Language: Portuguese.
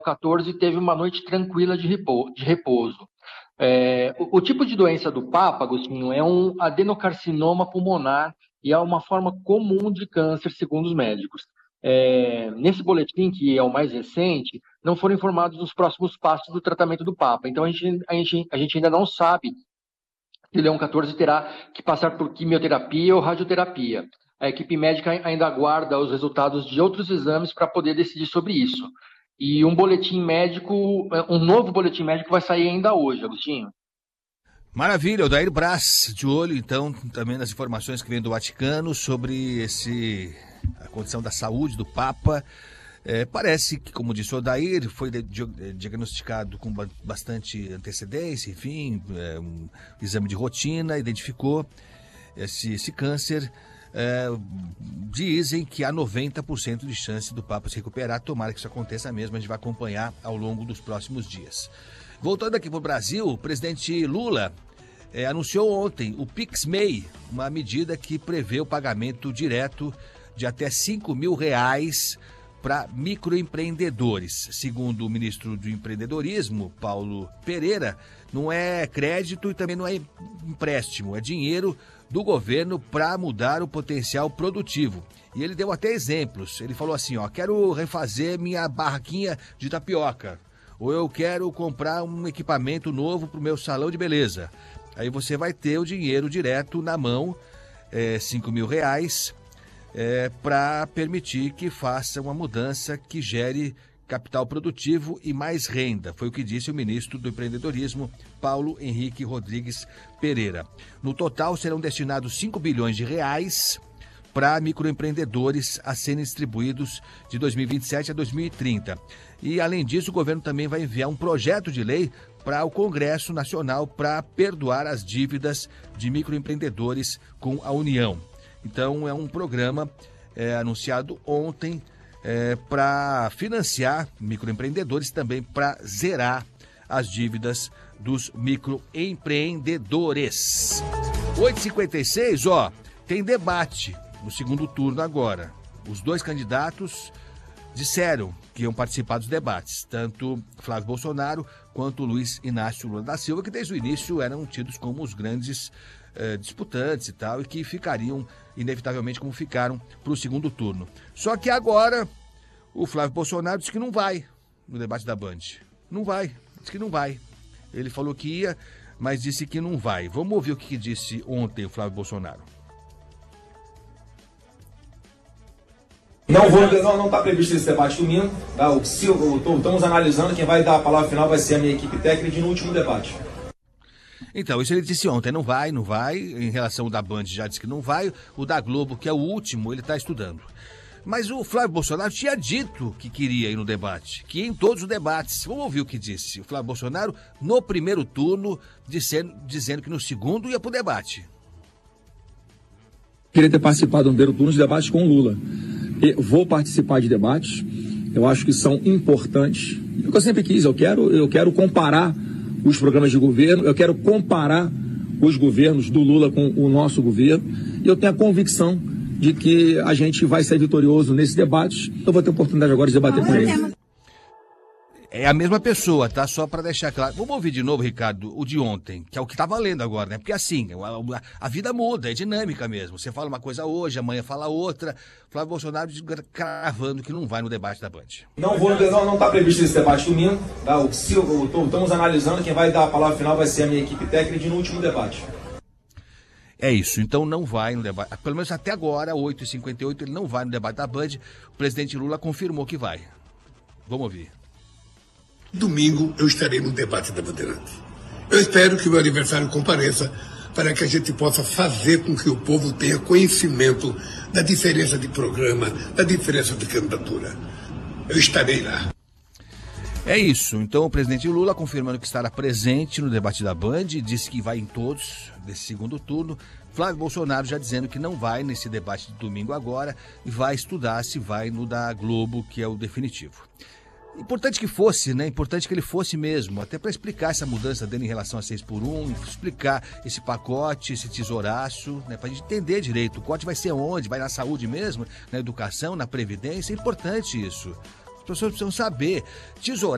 14 teve uma noite tranquila de repouso. O tipo de doença do Papa, Agostinho, é um adenocarcinoma pulmonar e é uma forma comum de câncer, segundo os médicos. Nesse boletim, que é o mais recente, não foram informados os próximos passos do tratamento do Papa. Então, a gente ainda não sabe se Leão XIV terá que passar por quimioterapia ou radioterapia. A equipe médica ainda aguarda os resultados de outros exames para poder decidir sobre isso. E um novo boletim médico vai sair ainda hoje, Agostinho. Maravilha, Odair Braz, de olho então também nas informações que vêm do Vaticano sobre a condição da saúde do Papa. Parece que, como disse o Odair, foi diagnosticado com bastante antecedência, enfim, um exame de rotina, identificou esse câncer. Dizem que há 90% de chance do Papa se recuperar. Tomara que isso aconteça mesmo, a gente vai acompanhar ao longo dos próximos dias. Voltando aqui para o Brasil, o presidente Lula anunciou ontem o PicMay, uma medida que prevê o pagamento direto de até R$5 mil para microempreendedores. Segundo o ministro do Empreendedorismo, Paulo Pereira, não é crédito e também não é empréstimo, é dinheiro do governo para mudar o potencial produtivo. E ele deu até exemplos. Ele falou assim, quero refazer minha barraquinha de tapioca, ou eu quero comprar um equipamento novo para o meu salão de beleza. Aí você vai ter o dinheiro direto na mão, R$5 mil, para permitir que faça uma mudança que gere capital produtivo e mais renda. Foi o que disse o ministro do Empreendedorismo, Paulo Henrique Rodrigues Pereira. No total, serão destinados R$5 bilhões para microempreendedores a serem distribuídos de 2027 a 2030. E, além disso, o governo também vai enviar um projeto de lei para o Congresso Nacional para perdoar as dívidas de microempreendedores com a União. Então, é um programa anunciado ontem para financiar microempreendedores, também para zerar as dívidas dos microempreendedores. 8h56, tem debate no segundo turno agora. Os dois candidatos disseram que iam participar dos debates, tanto Flávio Bolsonaro quanto Luiz Inácio Lula da Silva, que desde o início eram tidos como os grandes disputantes e tal, e que ficariam, inevitavelmente, como ficaram para o segundo turno. Só que agora o Flávio Bolsonaro disse que não vai no debate da Band. Não vai, disse que não vai. Ele falou que ia, mas disse que não vai. Vamos ouvir o que disse ontem o Flávio Bolsonaro. Não está previsto esse debate domingo. Tá? Estamos analisando, quem vai dar a palavra final vai ser a minha equipe técnica no último debate. Então, isso ele disse ontem, não vai. Em relação ao da Band, já disse que não vai. O da Globo, que é o último, ele está estudando. Mas o Flávio Bolsonaro tinha dito que queria ir no debate, que ia em todos os debates. Vamos ouvir o que disse o Flávio Bolsonaro no primeiro turno, dizendo que no segundo ia para o debate. Queria ter participado no primeiro turno de debates com o Lula. Vou participar de debates, eu acho que são importantes. É o que eu sempre quis, eu quero comparar os programas de governo, eu quero comparar os governos do Lula com o nosso governo, e eu tenho a convicção de que a gente vai ser vitorioso nesses debates. Eu vou ter oportunidade agora de debater com ele. É a mesma pessoa, tá? Só para deixar claro. Vamos ouvir de novo, Ricardo, o de ontem, que é o que tá valendo agora, né? Porque assim, a vida muda, é dinâmica mesmo. Você fala uma coisa hoje, amanhã fala outra. Flávio Bolsonaro cravando que não vai no debate da Band. Não está previsto esse debate domingo. Tá? Estamos analisando, quem vai dar a palavra final vai ser a minha equipe técnica no último debate. É isso, então não vai no debate. Pelo menos até agora, 8h58, ele não vai no debate da Band. O presidente Lula confirmou que vai. Vamos ouvir. Domingo eu estarei no debate da Bandeirantes. Eu espero que o meu aniversário compareça para que a gente possa fazer com que o povo tenha conhecimento da diferença de programa, da diferença de candidatura. Eu estarei lá. É isso, então o presidente Lula confirmando que estará presente no debate da Band, disse que vai em todos desse segundo turno. Flávio Bolsonaro já dizendo que não vai nesse debate de domingo agora e vai estudar se vai no da Globo, que é o definitivo. Importante que fosse, né? Importante que ele fosse mesmo, até para explicar essa mudança dele em relação a 6x1, explicar esse pacote, esse tesouraço, né? Para a gente entender direito. O corte vai ser onde? Vai na saúde mesmo? Na educação, na previdência? É importante isso. As pessoas precisam saber. Tesouraço.